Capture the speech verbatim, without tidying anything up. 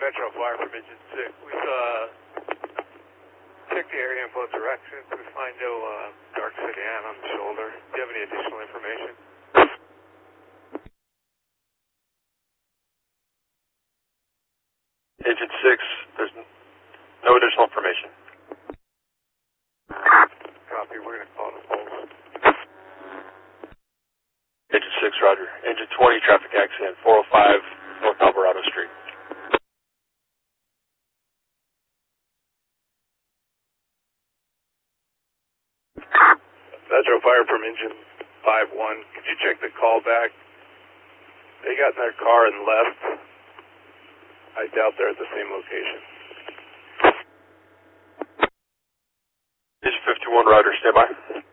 Metro Fire from Engine six. We've uh, checked the area in both directions. We find no uh, dark sedan on the shoulder. Do you have any additional information? Engine six, there's no additional information. Copy, we're going to call the Pulse. Engine six, roger. Engine twenty, traffic accident, four oh five North Alvarado Street. Metro Fire from Engine five one. Could you check the call back? They got in their car and left. I doubt they're at the same location. Engine fifty-one, roger. Stand by.